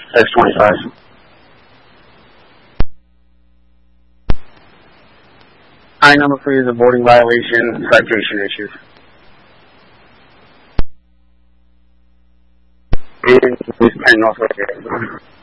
625. I number 3 is a boarding violation, citation issued. And it's 10 Northwest.